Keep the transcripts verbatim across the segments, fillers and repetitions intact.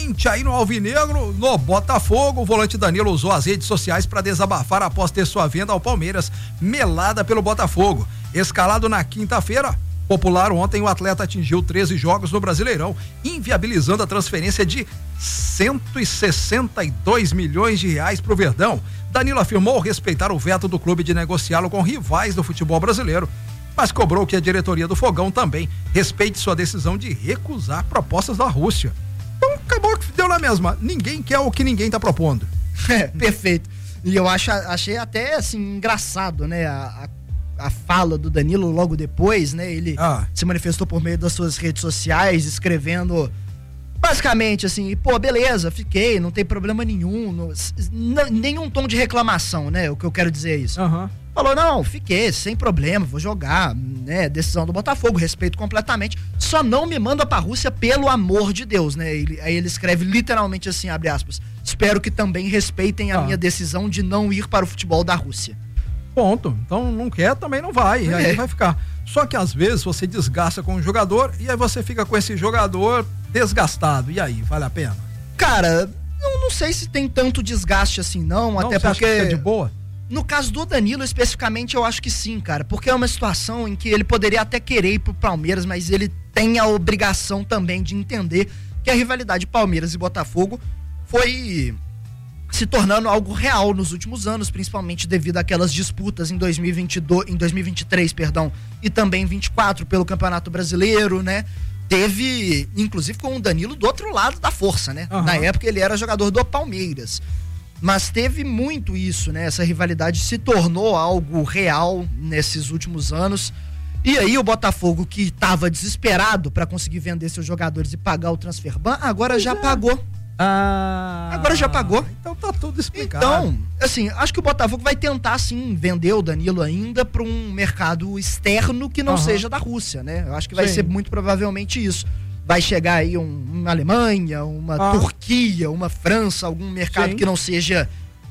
quente aí no Alvinegro, no Botafogo. O volante Danilo usou as redes sociais para desabafar após ter sua venda ao Palmeiras melada pelo Botafogo. Escalado na quinta-feira, popular, ontem o atleta atingiu treze jogos no Brasileirão, inviabilizando a transferência de cento e sessenta e dois milhões de reais para o Verdão. Danilo afirmou respeitar o veto do clube de negociá-lo com rivais do futebol brasileiro, mas cobrou que a diretoria do Fogão também respeite sua decisão de recusar propostas da Rússia. Então acabou que deu na mesma. Ninguém quer o que ninguém está propondo. É, perfeito. E eu acho, achei até assim engraçado, né? A, a, a fala do Danilo logo depois, né? Ele ah. se manifestou por meio das suas redes sociais, escrevendo basicamente assim, pô, beleza, fiquei, não tem problema nenhum, não, não, nenhum tom de reclamação, né? O que eu quero dizer é isso. Uhum. Falou, não, fiquei, sem problema, vou jogar, né? Decisão do Botafogo, respeito completamente. Só não me manda pra Rússia, pelo amor de Deus, né? Ele, aí ele escreve literalmente assim, abre aspas, espero que também respeitem a ah. minha decisão de não ir para o futebol da Rússia. Ponto. Então não quer, também não vai. É. Aí vai ficar. Só que às vezes você desgasta com o jogador e aí você fica com esse jogador desgastado. E aí, vale a pena? Cara, eu não sei se tem tanto desgaste assim, não. não até você porque. Acha que é de boa? No caso do Danilo, especificamente, eu acho que sim, cara. Porque é uma situação em que ele poderia até querer ir pro Palmeiras, mas ele tem a obrigação também de entender que a rivalidade Palmeiras e Botafogo foi se tornando algo real nos últimos anos, principalmente devido àquelas disputas em dois mil e vinte e dois, em dois mil e vinte e três, perdão, e também em vinte e quatro pelo Campeonato Brasileiro, né? Teve, inclusive, com o Danilo do outro lado da força, né? Uhum. Na época ele era jogador do Palmeiras. Mas teve muito isso, né? Essa rivalidade se tornou algo real nesses últimos anos. E aí o Botafogo, que estava desesperado para conseguir vender seus jogadores e pagar o transfer ban, agora pois já é. pagou. Ah, agora já pagou. Então tá tudo explicado. Então, assim, acho que o Botafogo vai tentar, sim, vender o Danilo ainda para um mercado externo que não uhum. seja da Rússia, né? Eu acho que vai sim. ser muito provavelmente isso. Vai chegar aí um, uma Alemanha, uma ah. Turquia, uma França, algum mercado sim. que não seja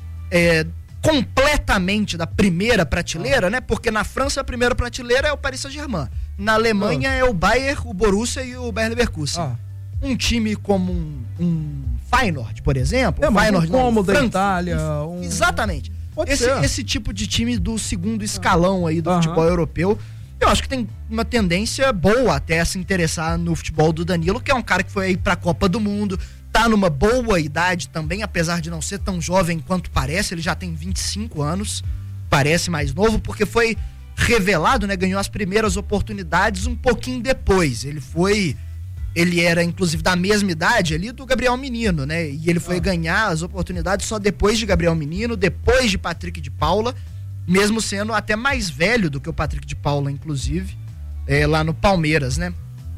é, completamente da primeira prateleira, ah. né? Porque na França a primeira prateleira é o Paris Saint-Germain. Na Alemanha ah. é o Bayern, o Borussia e o Bayer Leverkusen. Ah. Um time como um, um Feyenoord, por exemplo. É, um Feyenoord, um como não, da Frank, Itália. Um... Exatamente. Esse, esse tipo de time do segundo escalão aí do ah. futebol europeu, eu acho que tem uma tendência boa até a se interessar no futebol do Danilo, que é um cara que foi aí pra Copa do Mundo, tá numa boa idade também, apesar de não ser tão jovem quanto parece, ele já tem vinte e cinco anos, parece mais novo, porque foi revelado, né, ganhou as primeiras oportunidades um pouquinho depois, ele foi, ele era inclusive da mesma idade ali do Gabriel Menino, né, e ele foi ah. ganhar as oportunidades só depois de Gabriel Menino, depois de Patrick de Paula, mesmo sendo até mais velho do que o Patrick de Paula, inclusive, é, lá no Palmeiras, né?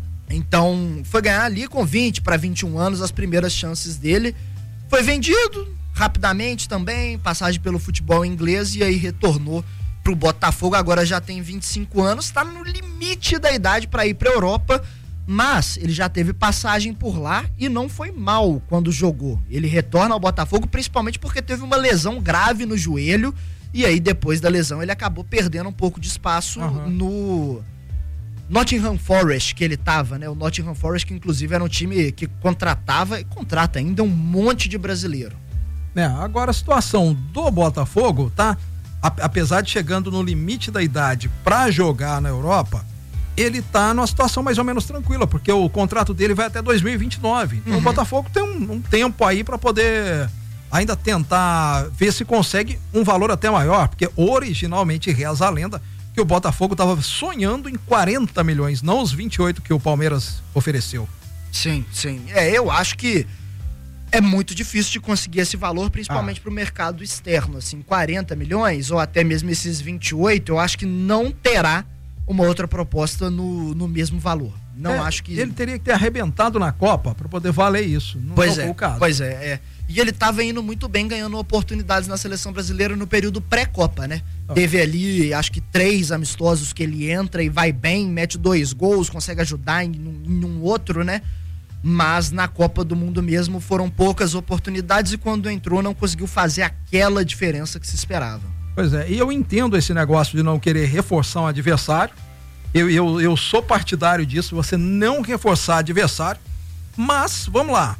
Então, foi ganhar ali com vinte para vinte e um anos as primeiras chances dele. Foi vendido rapidamente também, passagem pelo futebol inglês e aí retornou pro Botafogo. Agora já tem vinte e cinco anos, tá no limite da idade para ir pra Europa, mas ele já teve passagem por lá e não foi mal quando jogou. Ele retorna ao Botafogo principalmente porque teve uma lesão grave no joelho. E aí, depois da lesão, ele acabou perdendo um pouco de espaço uhum. no Nottingham Forest, que ele tava, né? O Nottingham Forest, que inclusive era um time que contratava e contrata ainda um monte de brasileiro. É, agora a situação do Botafogo, tá? A, apesar de chegando no limite da idade pra jogar na Europa, ele tá numa situação mais ou menos tranquila, porque o contrato dele vai até dois mil e vinte e nove. Então uhum. o Botafogo tem um, um tempo aí pra poder ainda tentar ver se consegue um valor até maior, porque originalmente reza a lenda que o Botafogo estava sonhando em quarenta milhões, não os vinte e oito que o Palmeiras ofereceu. Sim, sim. É, eu acho que é muito difícil de conseguir esse valor, principalmente ah. para o mercado externo, assim, quarenta milhões ou até mesmo esses vinte e oito, eu acho que não terá uma outra proposta no, no mesmo valor. Não é, acho que... Ele teria que ter arrebentado na Copa para poder valer isso. Não pois é, é, o caso. Pois é, é. E ele estava indo muito bem, ganhando oportunidades na seleção brasileira no período pré-Copa, né? Oh. Teve ali, acho que três amistosos que ele entra e vai bem, mete dois gols, consegue ajudar em, em um outro, né? Mas na Copa do Mundo mesmo foram poucas oportunidades e quando entrou não conseguiu fazer aquela diferença que se esperava. Pois é, e eu entendo esse negócio de não querer reforçar um adversário. Eu, eu, eu sou partidário disso, você não reforçar adversário, mas, vamos lá,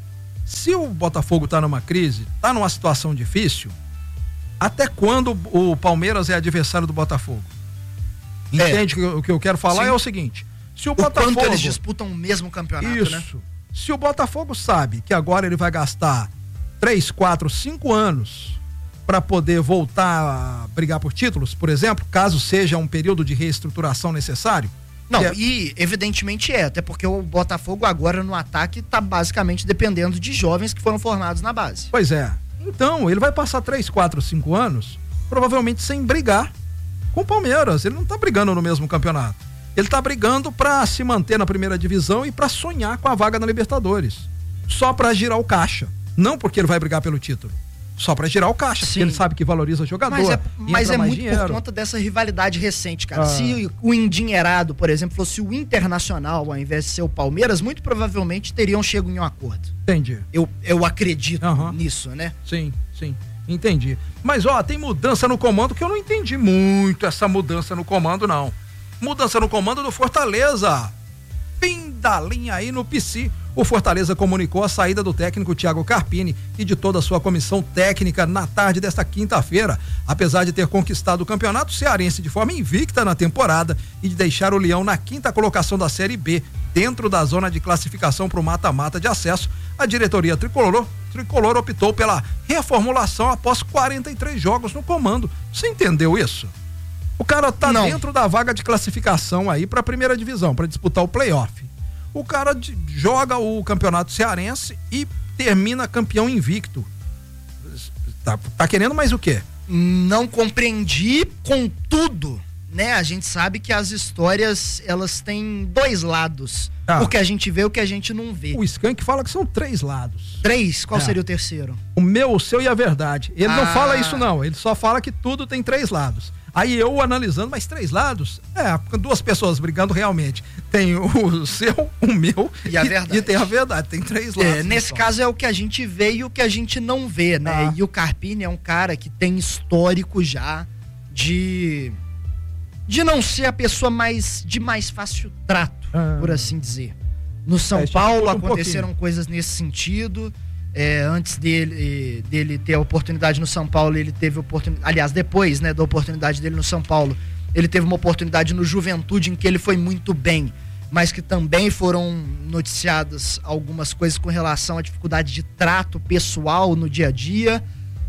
Se o Botafogo tá numa crise, tá numa situação difícil, até quando o Palmeiras é adversário do Botafogo? Entende é. o que eu quero falar? Sim. É o seguinte, se o, o Botafogo... quanto eles disputam o mesmo campeonato, isso, né? Se o Botafogo sabe que agora ele vai gastar três, quatro, cinco anos para poder voltar a brigar por títulos, por exemplo, caso seja um período de reestruturação necessário. Não, é... e evidentemente é, até porque o Botafogo agora no ataque tá basicamente dependendo de jovens que foram formados na base. Pois é. Então, ele vai passar três, quatro, cinco anos, provavelmente sem brigar com o Palmeiras. Ele não tá brigando no mesmo campeonato. Ele tá brigando para se manter na primeira divisão e para sonhar com a vaga na Libertadores. Só para girar o caixa. Não porque ele vai brigar pelo título. Só para girar o caixa, Sim. porque ele sabe que valoriza jogador. Mas é, mas é muito dinheiro. por conta dessa rivalidade recente, cara. Ah. Se o endinheirado, por exemplo, fosse o Internacional ao invés de ser o Palmeiras, muito provavelmente teriam chego em um acordo. Entendi. Eu, eu acredito uhum. nisso, né? Sim, sim. Entendi. Mas, ó, tem mudança no comando que eu não entendi muito essa mudança no comando, não. Mudança no comando do Fortaleza. Fim da linha aí no P C. O Fortaleza comunicou a saída do técnico Thiago Carpini e de toda a sua comissão técnica na tarde desta quinta-feira. Apesar de ter conquistado o campeonato cearense de forma invicta na temporada e de deixar o Leão na quinta colocação da Série B, dentro da zona de classificação para o mata-mata de acesso, a diretoria tricolor, tricolor optou pela reformulação após quarenta e três jogos no comando. Você entendeu isso? O cara tá Não. dentro da vaga de classificação aí para a primeira divisão, para disputar o playoff. O cara de, joga o campeonato cearense e termina campeão invicto. Tá, tá querendo mais o quê? Não compreendi, contudo, né? A gente sabe que as histórias, elas têm dois lados. Ah. O que a gente vê e o que a gente não vê. O Skank fala que são três lados. Três? Qual é. seria o terceiro? O meu, o seu e a verdade. Ele ah. não fala isso não, ele só fala que tudo tem três lados. Aí eu analisando, mas três lados? É, duas pessoas brigando realmente. Tem o seu, o meu e a verdade. E, e tem a verdade, tem três lados. É, nesse então. caso é o que a gente vê e o que a gente não vê, né? Ah. E o Carpini é um cara que tem histórico já de de não ser a pessoa mais de mais fácil trato, ah. por assim dizer. No São é, Paulo aconteceram um coisas nesse sentido. É, antes dele, dele ter a oportunidade no São Paulo, ele teve oportunidade, aliás, depois, né, da oportunidade dele no São Paulo, ele teve uma oportunidade no Juventude em que ele foi muito bem, mas que também foram noticiadas algumas coisas com relação à dificuldade de trato pessoal no dia a dia.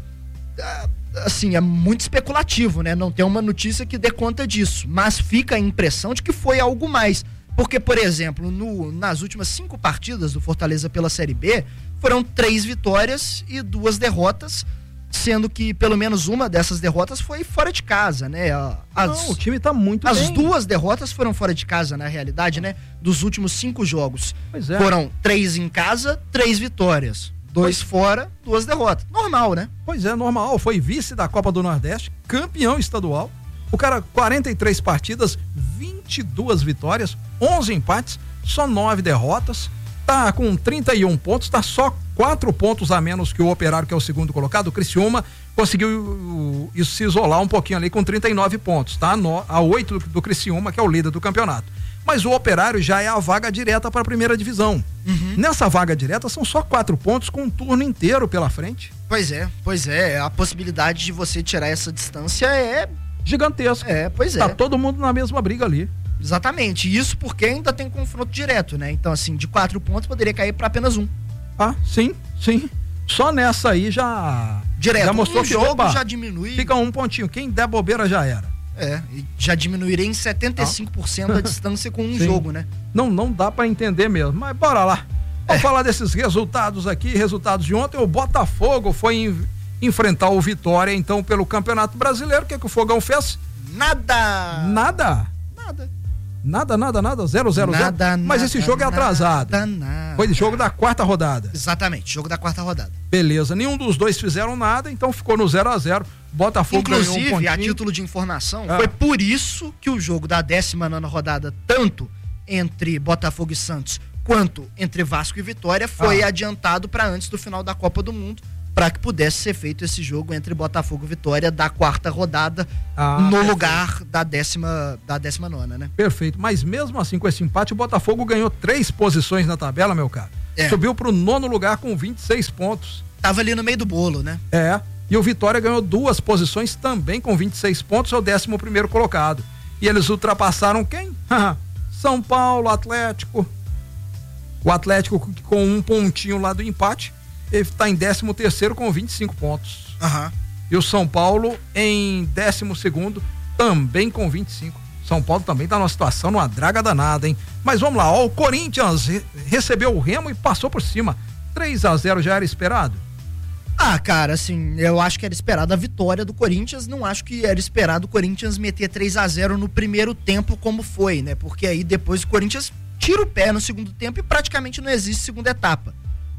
Assim, é muito especulativo, né? Não tem uma notícia que dê conta disso, mas fica a impressão de que foi algo mais. Porque, por exemplo, no, nas últimas cinco partidas do Fortaleza pela Série B, foram três vitórias e duas derrotas, sendo que pelo menos uma dessas derrotas foi fora de casa, né? As, Não, o time tá muito As bem. duas derrotas foram fora de casa, na realidade, né? Dos últimos cinco jogos. Pois é. Foram três em casa, três vitórias. Dois pois. fora, duas derrotas. Normal, né? Pois é, normal. Foi vice da Copa do Nordeste, campeão estadual. O cara, quarenta e três partidas, vinte e duas vitórias, onze empates, só nove derrotas. Tá com trinta e um pontos, tá só quatro pontos a menos que o Operário, que é o segundo colocado. O Criciúma conseguiu isso se isolar um pouquinho ali com trinta e nove pontos, tá? No, a oito do, do Criciúma, que é o líder do campeonato. Mas o Operário já é a vaga direta para a primeira divisão. Uhum. Nessa vaga direta são só quatro pontos com um turno inteiro pela frente. Pois é, pois é. A possibilidade de você tirar essa distância é gigantesca. É, pois é. Tá todo mundo na mesma briga ali. Exatamente, isso porque ainda tem confronto direto, né? Então, assim, de quatro pontos poderia cair para apenas um. Ah, sim, sim. Só nessa aí já. Direto, já mostrou um que jogo opa, já diminui. Fica um pontinho. Quem der bobeira já era. É, e já diminuiria em setenta e cinco por cento ah. a distância com um sim. jogo, né? Não, não dá para entender mesmo. Mas bora lá. Vamos é. falar desses resultados aqui, resultados de ontem. O Botafogo foi em, enfrentar o Vitória, então, pelo Campeonato Brasileiro. O que, que o Fogão fez? Nada! Nada? Nada. Nada, nada, nada, zero, zero, nada, zero. Mas nada, esse jogo é atrasado. Nada, nada. Foi jogo da quarta rodada. Exatamente, jogo da quarta rodada. Beleza, nenhum dos dois fizeram nada, então ficou no zero a zero. Botafogo Inclusive, ganhou um pontinho. A título de informação, ah. foi por isso que o jogo da décima nona rodada, tanto entre Botafogo e Santos, quanto entre Vasco e Vitória, foi ah. adiantado para antes do final da Copa do Mundo, para que pudesse ser feito esse jogo entre Botafogo e Vitória da quarta rodada, ah, no perfeito. lugar da décima, da décima nona, né? Perfeito, mas mesmo assim com esse empate o Botafogo ganhou três posições na tabela, meu cara. É. Subiu pro nono lugar com vinte e seis pontos. Tava ali no meio do bolo, né? É. E o Vitória ganhou duas posições também com vinte e seis pontos, é o décimo primeiro colocado. E eles ultrapassaram quem? São Paulo, Atlético. O Atlético com um pontinho lá do empate, ele está em décimo terceiro com vinte e cinco pontos. Uhum. E o São Paulo em décimo segundo, também com vinte e cinco. São Paulo também está numa situação, numa draga danada, hein? Mas vamos lá, ó, o Corinthians re- recebeu o Remo e passou por cima. três a zero já era esperado? Ah, cara, assim, eu acho que era esperado a vitória do Corinthians, não acho que era esperado o Corinthians meter três a zero no primeiro tempo como foi, né? Porque aí depois o Corinthians tira o pé no segundo tempo e praticamente não existe segunda etapa.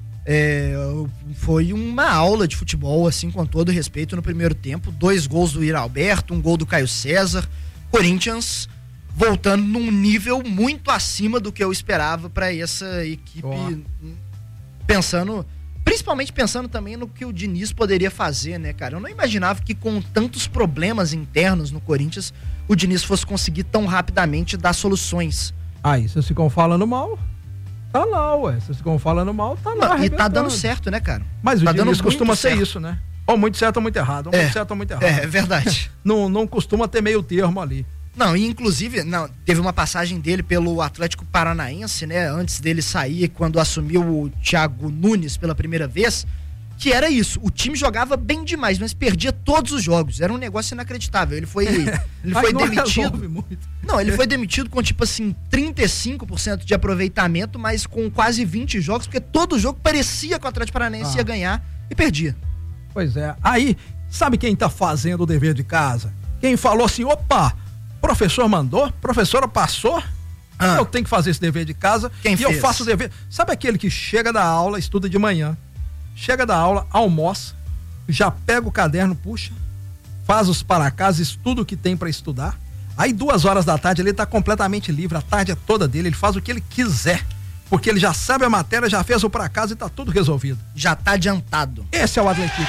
É, foi uma aula de futebol, assim, com todo respeito no primeiro tempo, dois gols do Ira Alberto, um gol do Caio César, Corinthians voltando num nível muito acima do que eu esperava para essa equipe, oh. pensando, principalmente pensando também no que o Diniz poderia fazer, né, cara? Eu não imaginava que com tantos problemas internos no Corinthians, o Diniz fosse conseguir tão rapidamente dar soluções. Aí, vocês ficam falando mal, tá lá, ué. Vocês ficam falando mal, tá lá. Não, e tá dando certo, né, cara? Mas o tá Diniz costuma ser certo. isso, né? Ou muito certo ou muito errado. Ou é, muito certo ou muito errado. É, é verdade. não, não costuma ter meio termo ali. Não, e inclusive, não, teve uma passagem dele pelo Atlético Paranaense, né? Antes dele sair, quando assumiu o Thiago Nunes pela primeira vez, que era isso. O time jogava bem demais, mas perdia todos os jogos. Era um negócio inacreditável. Ele foi, ele foi não demitido. Muito. Não, ele foi demitido com tipo assim, trinta e cinco por cento de aproveitamento, mas com quase vinte jogos, porque todo jogo parecia que o Atlético Paranaense ah. ia ganhar e perdia. Pois é. Aí, sabe quem tá fazendo o dever de casa? Quem falou assim, opa, professor mandou, professora passou, ah. eu tenho que fazer esse dever de casa. Quem e fez? eu faço o dever. Sabe aquele que chega da aula, estuda de manhã, chega da aula, almoça, já pega o caderno, puxa, faz os para casa, estuda o que tem para estudar. Aí duas horas da tarde ele tá completamente livre, a tarde é toda dele, ele faz o que ele quiser, porque ele já sabe a matéria, já fez o para casa e tá tudo resolvido. Já tá adiantado. Esse é o Atlético.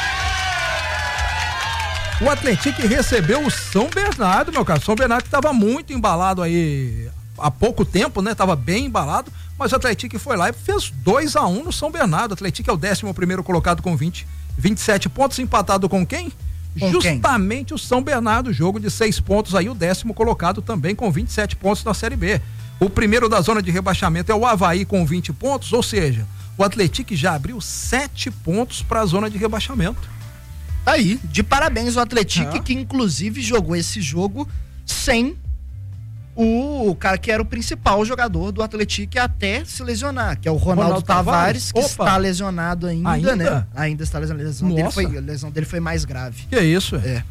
O Atlético recebeu o São Bernardo, meu cara. São Bernardo que tava muito embalado aí há pouco tempo, né? Tava bem embalado, mas o Atlético foi lá e fez dois a um no São Bernardo. O Atlético é o décimo primeiro colocado com vinte, vinte e sete pontos, empatado com quem? Com Justamente quem? O São Bernardo, jogo de seis pontos aí, o décimo colocado também com vinte e sete pontos na Série B. O primeiro da zona de rebaixamento é o Avaí com vinte pontos, ou seja, o Atlético já abriu sete pontos para a zona de rebaixamento. Aí, de parabéns ao Atlético, é. que inclusive jogou esse jogo sem o cara que era o principal jogador do Atlético até se lesionar, que é o Ronaldo, Ronaldo Tavares, que Opa. está lesionado ainda, ainda, né? Ainda está lesionado. A lesão, dele foi, a lesão dele foi mais grave. Que isso? É.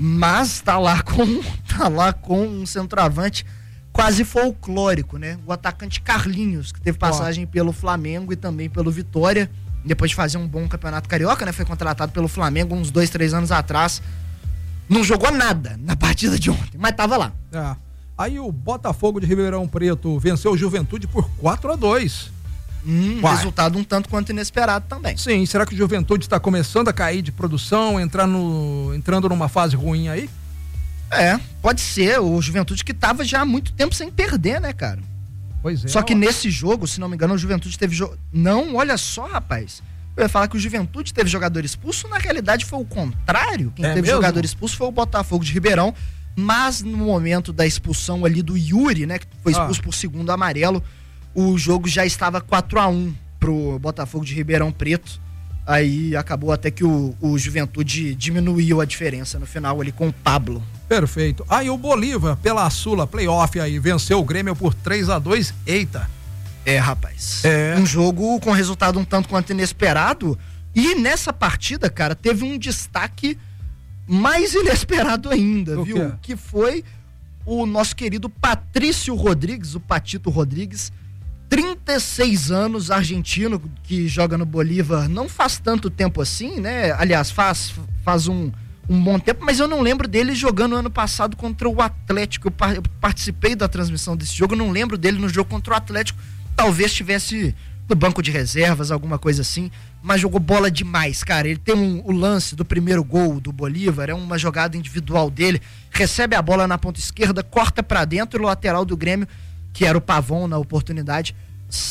Mas tá lá com, tá lá com um centroavante quase folclórico, né? O atacante Carlinhos, que teve passagem Ó. pelo Flamengo e também pelo Vitória, depois de fazer um bom campeonato carioca, né? Foi contratado pelo Flamengo uns dois, três anos atrás. Não jogou nada na partida de ontem, mas tava lá. É. Aí o Botafogo de Ribeirão Preto venceu o Juventude por quatro a dois. Hum, resultado um tanto quanto inesperado também. Sim, será que o Juventude está começando a cair de produção, entrar no, entrando numa fase ruim aí? É, pode ser. O Juventude que tava já há muito tempo sem perder, né, cara? Pois é. Só que ó. nesse jogo, se não me engano, o Juventude teve jogo. Não, olha só, rapaz. Eu ia falar que o Juventude teve jogador expulso, na realidade foi o contrário. Quem é teve mesmo? jogador expulso foi o Botafogo de Ribeirão. Mas no momento da expulsão ali do Yuri, né, que foi expulso ah. por segundo amarelo, o jogo já estava quatro a um pro Botafogo de Ribeirão Preto. Aí acabou até que o, o Juventude diminuiu a diferença no final ali com o Pablo. Perfeito. Aí o Bolívar, pela Sula Playoff aí, venceu o Grêmio por três a dois. Eita. É, rapaz. É. Um jogo com resultado um tanto quanto inesperado. E nessa partida, cara, teve um destaque mais inesperado ainda, o viu? Quê? Que foi o nosso querido Patrício Rodrigues, o Patito Rodrigues, trinta e seis anos, argentino, que joga no Bolívar não faz tanto tempo assim, né? Aliás, faz, faz um, um bom tempo, mas eu não lembro dele jogando ano passado contra o Atlético. Eu, par- eu participei da transmissão desse jogo, eu não lembro dele no jogo contra o Atlético. Talvez estivesse no banco de reservas, alguma coisa assim, mas jogou bola demais, cara. Ele tem um, o lance do primeiro gol do Bolívar, é uma jogada individual dele, recebe a bola na ponta esquerda, corta pra dentro, o lateral do Grêmio, que era o Pavon na oportunidade, sai,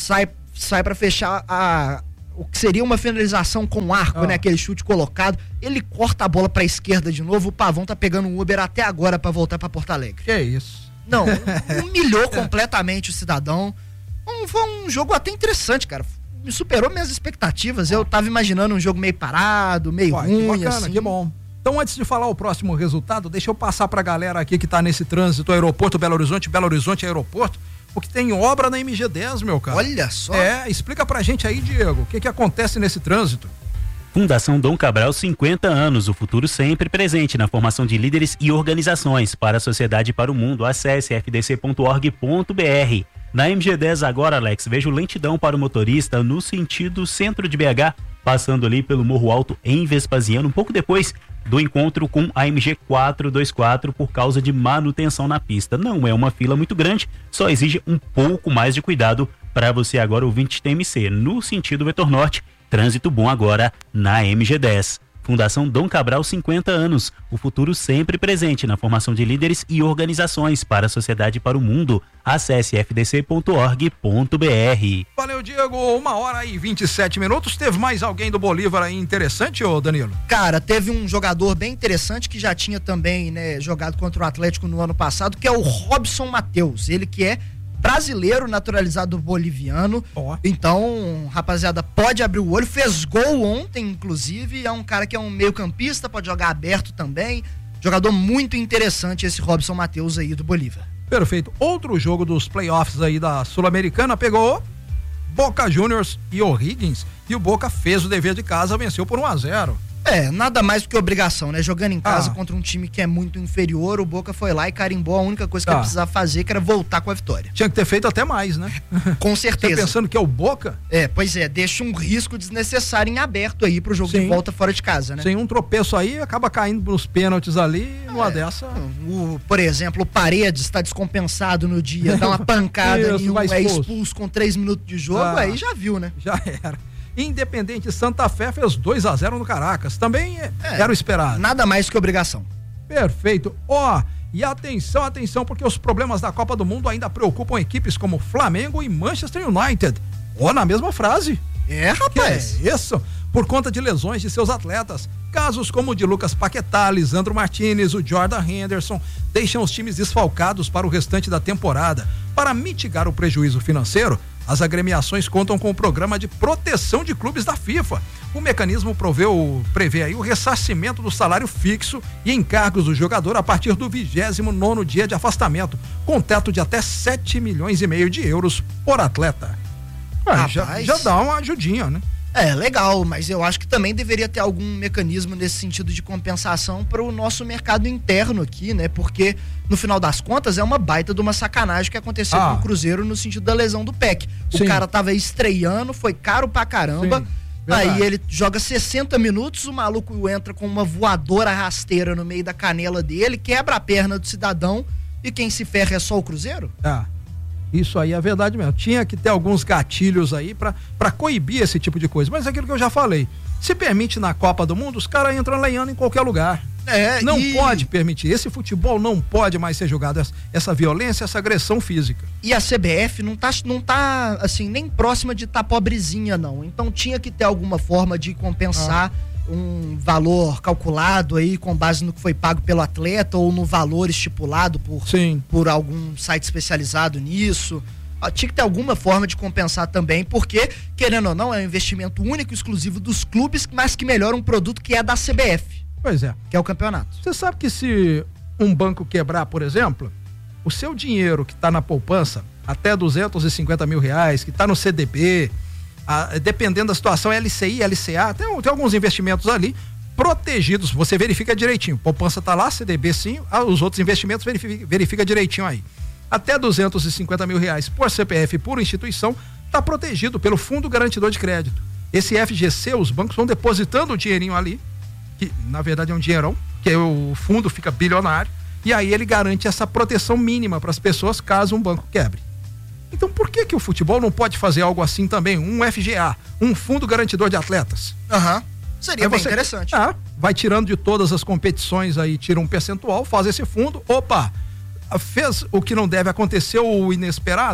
sai pra fechar a, o que seria uma finalização com arco, ah. né? Aquele chute colocado. Ele corta a bola pra esquerda de novo. O Pavão tá pegando um Uber até agora pra voltar pra Porto Alegre. Que isso? Não, humilhou completamente o cidadão. Um, foi um jogo até interessante, cara. Me superou minhas expectativas. Eu tava imaginando um jogo meio parado, meio Ué, ruim, que bacana, assim. Que bom. Então, antes de falar o próximo resultado, deixa eu passar pra galera aqui que tá nesse trânsito aeroporto Belo Horizonte, Belo Horizonte aeroporto, porque tem obra na M G dez, meu cara. Olha só. É, explica pra gente aí, Diego, o que que acontece nesse trânsito? Fundação Dom Cabral, cinquenta anos, o futuro sempre presente na formação de líderes e organizações para a sociedade e para o mundo. Acesse f d c ponto org ponto b r. Na M G dez agora, Alex, vejo lentidão para o motorista no sentido centro de B H, passando ali pelo Morro Alto em Vespasiano, um pouco depois do encontro com a M G quatrocentos e vinte e quatro por causa de manutenção na pista. Não é uma fila muito grande, só exige um pouco mais de cuidado para você agora, ouvinte T M C. No sentido vetor norte, trânsito bom agora na M G dez. Fundação Dom Cabral, cinquenta anos, o futuro sempre presente na formação de líderes e organizações para a sociedade e para o mundo. Acesse f d c ponto org ponto b r. Valeu, Diego, uma hora e vinte e sete minutos. Teve mais alguém do Bolívar aí interessante, ô Danilo? Cara, teve um jogador bem interessante que já tinha também, né, jogado contra o Atlético no ano passado, que é o Robson Matheus. Ele que é brasileiro naturalizado boliviano. Oh. Então, rapaziada, pode abrir o olho. Fez gol ontem, inclusive. É um cara que é um meio campista, pode jogar aberto também. Jogador muito interessante esse Robson Matheus aí do Bolívar. Perfeito. Outro jogo dos playoffs aí da Sul-Americana pegou Boca Juniors e O'Higgins. E o Boca fez o dever de casa, venceu por um a zero. É, nada mais do que obrigação, né? Jogando em casa ah. contra um time que é muito inferior, o Boca foi lá e carimbou a única coisa que ah. ele precisava fazer, que era voltar com a vitória. Tinha que ter feito até mais, né? Com certeza. Tá pensando que é o Boca? É, pois é, deixa um risco desnecessário em aberto aí pro jogo Sim. de volta fora de casa, né? Sem um tropeço aí, acaba caindo nos pênaltis ali, numa é. dessa... O, por exemplo, o Paredes está descompensado no dia, dá uma pancada Isso, e um expulso. é expulso com três minutos de jogo, ah. aí já viu, né? Já era. Independente Santa Fé fez dois a zero no Caracas. Também é, era o esperado. Nada mais que obrigação. Perfeito. Ó, oh, e atenção, atenção, porque os problemas da Copa do Mundo ainda preocupam equipes como Flamengo e Manchester United. Ó, oh, na mesma frase. É, rapaz. Que é isso? Por conta de lesões de seus atletas. Casos como o de Lucas Paquetá, Lisandro Martinez, o Jordan Henderson, deixam os times desfalcados para o restante da temporada. Para mitigar o prejuízo financeiro, as agremiações contam com o programa de proteção de clubes da FIFA. O mecanismo prevê, o, prevê aí o ressarcimento do salário fixo e encargos do jogador a partir do vigésimo nono dia de afastamento, com teto de até sete milhões e meio de euros por atleta. Ah, já, já dá uma ajudinha, né? É, legal, mas eu acho que também deveria ter algum mecanismo nesse sentido de compensação para o nosso mercado interno aqui, né? Porque, no final das contas, é uma baita de uma sacanagem que aconteceu ah. com o Cruzeiro no sentido da lesão do Peck. O Sim. cara tava estreando, foi caro pra caramba, aí ele joga sessenta minutos, o maluco entra com uma voadora rasteira no meio da canela dele, quebra a perna do cidadão e quem se ferra é só o Cruzeiro? Ah. Isso aí é verdade mesmo. Tinha que ter alguns gatilhos aí pra, pra coibir esse tipo de coisa. Mas é aquilo que eu já falei. Se permite na Copa do Mundo, os caras entram lenhando em qualquer lugar. É, não e... pode permitir. Esse futebol não pode mais ser jogado. Essa, essa violência, essa agressão física. E a C B F não tá, não tá assim, nem próxima de estar tá pobrezinha, não. Então tinha que ter alguma forma de compensar ah. um valor calculado aí com base no que foi pago pelo atleta ou no valor estipulado por, Sim. por algum site especializado nisso. Tinha que ter alguma forma de compensar também, porque, querendo ou não, é um investimento único e exclusivo dos clubes, mas que melhora um produto que é da C B F. Pois é. Que é o campeonato. Você sabe que se um banco quebrar, por exemplo, o seu dinheiro que está na poupança, até duzentos e cinquenta mil reais, que está no C D B, a, dependendo da situação, L C I, L C A, tem, tem alguns investimentos ali protegidos, você verifica direitinho. Poupança está lá, C D B sim, os outros investimentos verifica, verifica direitinho aí. Até duzentos e cinquenta mil reais por C P F por instituição está protegido pelo Fundo Garantidor de Crédito. Esse F G C, os bancos vão depositando o dinheirinho ali, que na verdade é um dinheirão, que o fundo fica bilionário, e aí ele garante essa proteção mínima para as pessoas caso um banco quebre. Então por que que o futebol não pode fazer algo assim também? Um F G A, um Fundo Garantidor de Atletas. Aham. Uhum. Seria aí bem você, interessante. Ah, vai tirando de todas as competições aí, tira um percentual, faz esse fundo, opa, fez o que não deve acontecer, o inesperado,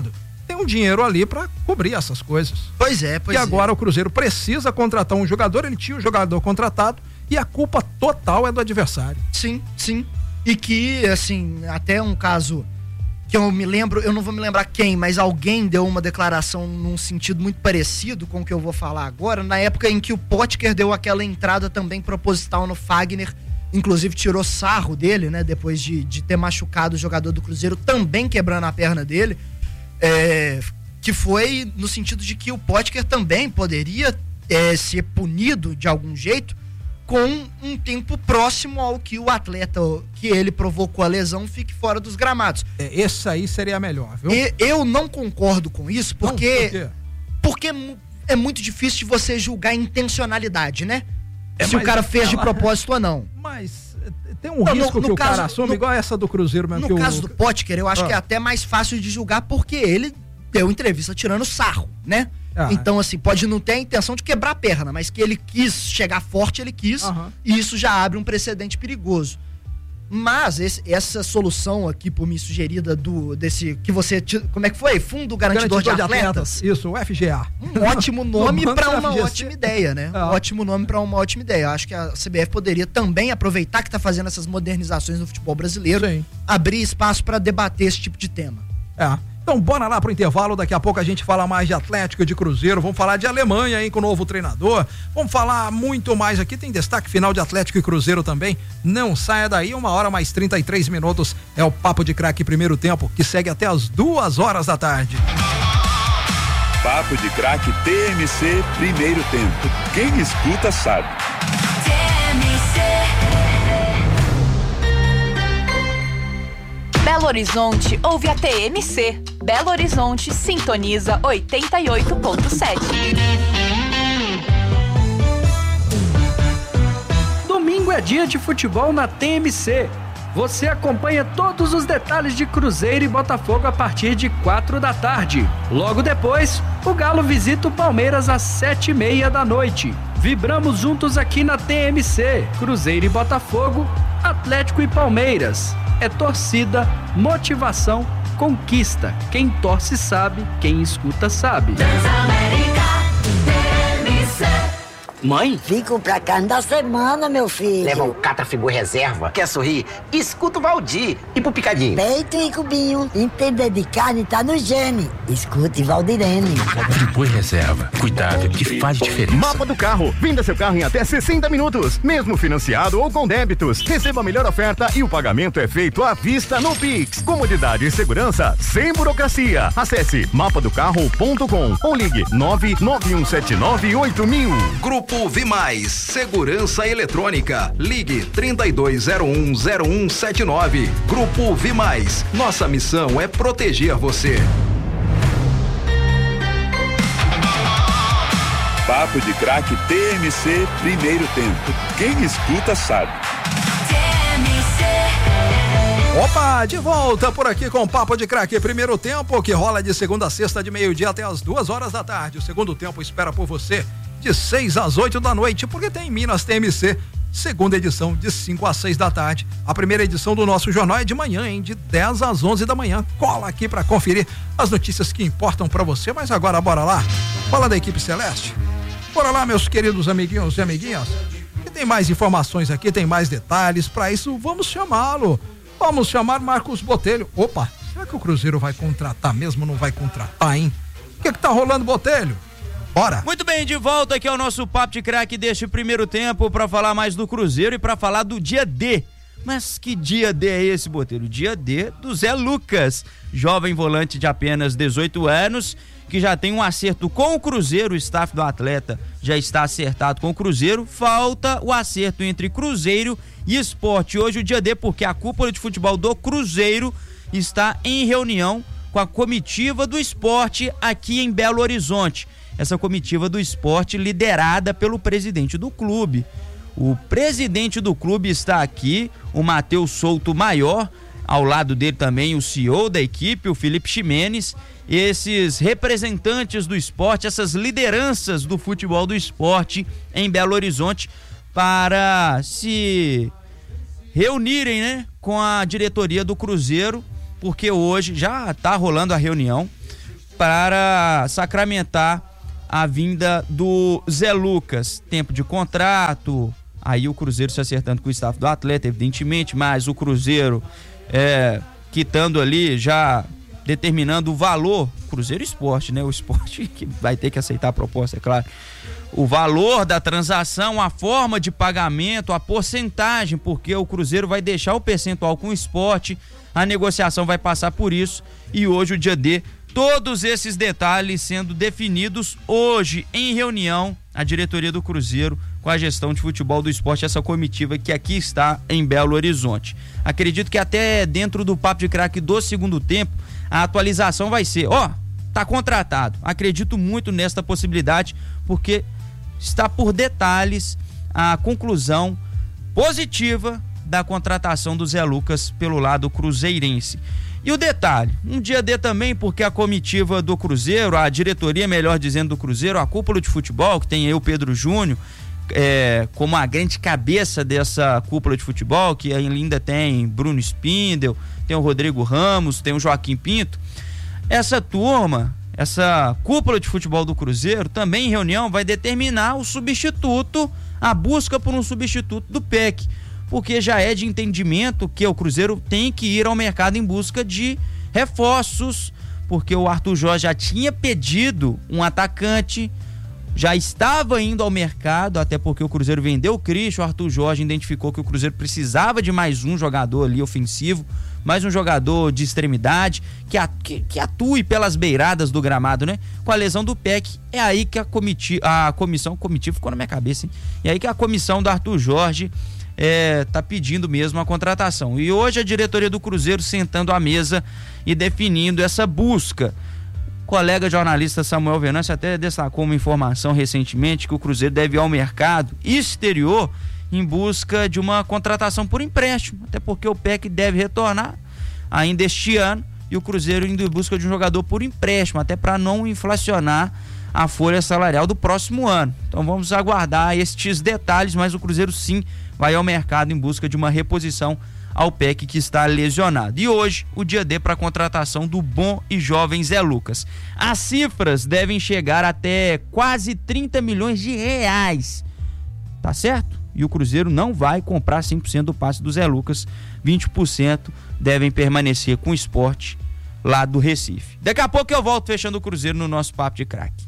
tem um dinheiro ali para cobrir essas coisas. Pois é, pois e é. E agora o Cruzeiro precisa contratar um jogador, ele tinha o jogador contratado e a culpa total é do adversário. Sim, sim. E que, assim, até um caso que eu me lembro, eu não vou me lembrar quem, mas alguém deu uma declaração num sentido muito parecido com o que eu vou falar agora, na época em que o Potker deu aquela entrada também proposital no Fagner, inclusive tirou sarro dele, né, depois de, de ter machucado o jogador do Cruzeiro, também quebrando a perna dele, é, que foi no sentido de que o Potker também poderia é, ser punido de algum jeito com um tempo próximo ao que o atleta que ele provocou a lesão fique fora dos gramados. É, esse aí seria melhor, viu? E, eu não concordo com isso, porque, não, por quê? porque é muito difícil de você julgar intencionalidade, né? É, se o cara fez ela... de propósito ou não. Mas tem um não, risco no, no que caso, o cara assume, no, igual essa do Cruzeiro mesmo. No que caso o... do Potker, eu acho ah. que é até mais fácil de julgar porque ele deu entrevista tirando sarro, né? Ah, então, assim, pode não ter a intenção de quebrar a perna, mas que ele quis chegar forte, ele quis, uhum. e isso já abre um precedente perigoso. Mas esse, essa solução aqui, por mim, sugerida do, desse, que você, como é que foi? Fundo Garantidor, Garantidor de, Atletas? de Atletas. Isso, o F G A. Um ótimo nome para uma ótima ideia, né? Ah. Um ótimo nome para uma ótima ideia. Eu acho que a C B F poderia também aproveitar que está fazendo essas modernizações no futebol brasileiro, Sim. abrir espaço para debater esse tipo de tema. É. Então bora lá pro intervalo, daqui a pouco a gente fala mais de Atlético e de Cruzeiro, vamos falar de Alemanha, hein, com o novo treinador, vamos falar muito mais aqui, tem destaque final de Atlético e Cruzeiro também, não saia daí, uma hora mais trinta e três minutos, é o Papo de Craque primeiro tempo, que segue até as duas horas da tarde. Papo de Craque T M C primeiro tempo, quem escuta sabe. T M C. Belo Horizonte ouve a T M C. Belo Horizonte sintoniza oitenta e oito ponto sete. Domingo é dia de futebol na T M C. Você acompanha todos os detalhes de Cruzeiro e Botafogo a partir de quatro da tarde. Logo depois, o Galo visita o Palmeiras às sete e meia da noite. Vibramos juntos aqui na T M C. Cruzeiro e Botafogo, Atlético e Palmeiras. É torcida, motivação, conquista. Quem torce sabe, quem escuta sabe. Mãe? Fico pra cá da semana, meu filho. Leva o Catrafigu reserva. Quer sorrir? Escuta o Valdir. E pro Picadinho? Peito e cubinho. Entender de carne tá no gene. Escute Valdirene. Catrafigu reserva. Cuidado que faz diferença. Mapa do carro. Venda seu carro em até sessenta minutos. Mesmo financiado ou com débitos. Receba a melhor oferta e o pagamento é feito à vista no Pix. Comodidade e segurança sem burocracia. Acesse mapa do carro ponto com ou ligue nove nove um sete nove oito mil. Grupo Vimais, Segurança Eletrônica. Ligue trinta e dois zero um zero um sete nove. Grupo Vimais. Nossa missão é proteger você. Papo de Craque T M C primeiro tempo. Quem escuta sabe. T M C. Opa, de volta por aqui com o Papo de Craque primeiro tempo, que rola de segunda a sexta de meio-dia até as duas horas da tarde. O segundo tempo espera por você de seis às oito da noite, porque tem Minas T M C, segunda edição de cinco às seis da tarde. A primeira edição do nosso jornal é de manhã, hein? De dez às onze da manhã. Cola aqui para conferir as notícias que importam para você, mas agora bora lá. Fala da equipe celeste. Bora lá, meus queridos amiguinhos e amiguinhas. E tem mais informações aqui, tem mais detalhes. Para isso, vamos chamá-lo. Vamos chamar Marcos Botelho. Opa, será que o Cruzeiro vai contratar mesmo ou não vai contratar, hein? O que que tá rolando, Botelho? Bora. Muito bem, de volta aqui ao nosso Papo de Craque deste primeiro tempo para falar mais do Cruzeiro e para falar do dia D. Mas que dia D é esse, Botelho? Dia D do Zé Lucas, jovem volante de apenas dezoito anos, que já tem um acerto com o Cruzeiro. O staff do atleta já está acertado com o Cruzeiro. Falta o acerto entre Cruzeiro e Sport. Hoje o dia D, porque a cúpula de futebol do Cruzeiro está em reunião com a comitiva do Sport aqui em Belo Horizonte. Essa comitiva do Sport liderada pelo presidente do clube. O presidente do clube está aqui, o Matheus Souto Maior, ao lado dele também o C E O da equipe, o Felipe Ximenes. Esses representantes do esporte, essas lideranças do futebol do esporte em Belo Horizonte, para se reunirem, né, com a diretoria do Cruzeiro, porque hoje já está rolando a reunião. para sacramentar a vinda do Zé Lucas. Tempo de contrato, aí o Cruzeiro se acertando com o staff do atleta, evidentemente, mas o Cruzeiro é, quitando ali, já determinando o valor, Cruzeiro Esporte, né? O esporte que vai ter que aceitar a proposta, é claro. O valor da transação, a forma de pagamento, a porcentagem, porque o Cruzeiro vai deixar o percentual com o esporte, a negociação vai passar por isso, e hoje o dia D, todos esses detalhes sendo definidos hoje em reunião, a diretoria do Cruzeiro com a gestão de futebol do esporte, essa comitiva que aqui está em Belo Horizonte. Acredito que até dentro do Papo de Craque do segundo tempo, a atualização vai ser, ó, tá contratado. Acredito muito nesta possibilidade, porque está por detalhes a conclusão positiva da contratação do Zé Lucas pelo lado cruzeirense. E o detalhe, um dia D também, porque a comitiva do Cruzeiro, a diretoria, melhor dizendo, do Cruzeiro, a cúpula de futebol, que tem eu, Pedro Júnior, é, como a grande cabeça dessa cúpula de futebol, que ainda tem Bruno Spindel, tem o Rodrigo Ramos, tem o Joaquim Pinto. Essa turma, essa cúpula de futebol do Cruzeiro, também em reunião vai determinar o substituto, a busca por um substituto do P E C, porque já é de entendimento que o Cruzeiro tem que ir ao mercado em busca de reforços, porque o Arthur Jorge já tinha pedido um atacante, já estava indo ao mercado, até porque o Cruzeiro vendeu o Cristo, o Arthur Jorge identificou que o Cruzeiro precisava de mais um jogador ali ofensivo, mais um jogador de extremidade, que, a, que, que atue pelas beiradas do gramado, né? Com a lesão do P E C, é aí que a, comiti, a comissão, comitiva ficou na minha cabeça, hein? É aí que a comissão do Arthur Jorge é, tá pedindo mesmo a contratação. E hoje a diretoria do Cruzeiro sentando à mesa e definindo essa busca. O colega jornalista Samuel Venâncio até destacou uma informação recentemente que o Cruzeiro deve ir ao mercado exterior em busca de uma contratação por empréstimo, até porque o P E C deve retornar ainda este ano e o Cruzeiro indo em busca de um jogador por empréstimo, até para não inflacionar a folha salarial do próximo ano. Então vamos aguardar estes detalhes, mas o Cruzeiro sim vai ao mercado em busca de uma reposição ao P E C que está lesionado. E hoje, o dia D para a contratação do bom e jovem Zé Lucas. As cifras devem chegar até quase trinta milhões de reais. Tá certo? E o Cruzeiro não vai comprar cem por cento do passe do Zé Lucas. vinte por cento devem permanecer com o esporte lá do Recife. Daqui a pouco eu volto fechando o Cruzeiro no nosso Papo de Craque.